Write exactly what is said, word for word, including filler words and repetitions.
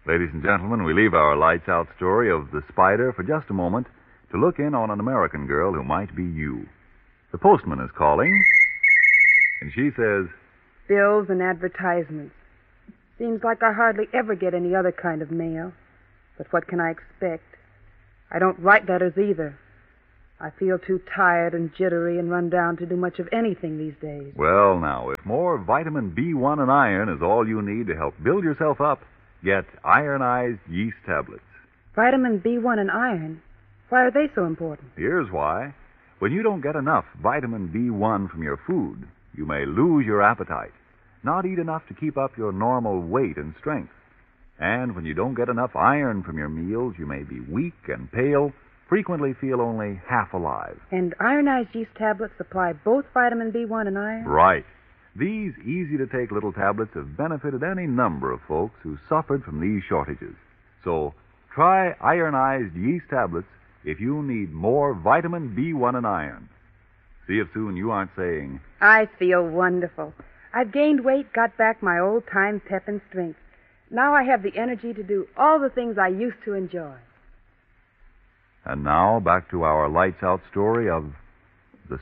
Ladies and gentlemen, we leave our lights out story of the spider for just a moment to look in on an American girl who might be you. The postman is calling, and she says, Bills and advertisements. Seems like I hardly ever get any other kind of mail. But what can I expect? I don't write letters either. I feel too tired and jittery and run down to do much of anything these days. Well, now, if more vitamin B one and iron is all you need to help build yourself up, get ironized yeast tablets. Vitamin B one and iron? Why are they so important? Here's why. When you don't get enough vitamin B one from your food, you may lose your appetite, not eat enough to keep up your normal weight and strength. And when you don't get enough iron from your meals, you may be weak and pale, frequently feel only half alive. And ironized yeast tablets supply both vitamin B one and iron? Right. These easy-to-take little tablets have benefited any number of folks who suffered from these shortages. So try ironized yeast tablets if you need more vitamin B one and iron. See if soon you aren't saying, I feel wonderful. I've gained weight, got back my old-time pep and strength. Now I have the energy to do all the things I used to enjoy. And now back to our lights-out story of